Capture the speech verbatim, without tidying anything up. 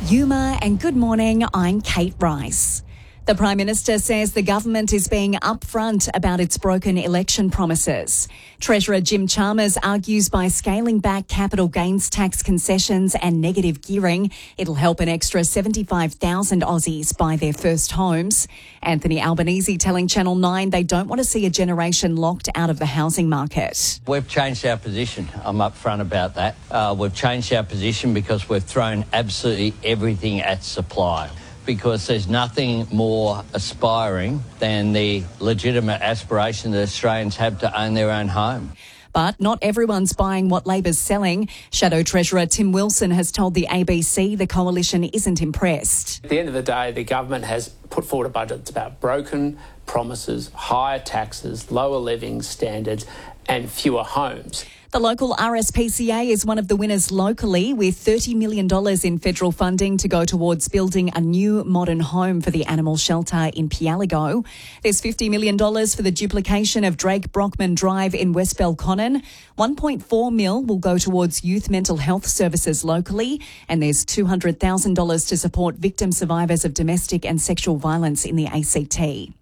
Yuma and good morning, I'm Kate Rice. The Prime Minister says the government is being upfront about its broken election promises. Treasurer Jim Chalmers argues by scaling back capital gains tax concessions and negative gearing, it'll help an extra seventy-five thousand Aussies buy their first homes. Anthony Albanese telling Channel nine they don't want to see a generation locked out of the housing market. We've changed our position. I'm upfront about that. Uh, we've changed our position because we've thrown absolutely everything at supply, because there's nothing more aspiring than the legitimate aspiration that Australians have to own their own home. But not everyone's buying what Labor's selling. Shadow Treasurer Tim Wilson has told the A B C the coalition isn't impressed. At the end of the day, the government has put forward a budget that's about broken promises, higher taxes, lower living standards and fewer homes. The local R S P C A is one of the winners locally, with thirty million dollars in federal funding to go towards building a new modern home for the animal shelter in Pialigo. There's fifty million dollars for the duplication of Drake Brockman Drive in West Belconnen. one point four mil will go towards youth mental health services locally, and there's two hundred thousand dollars to support victim survivors of domestic and sexual violence in the A C T.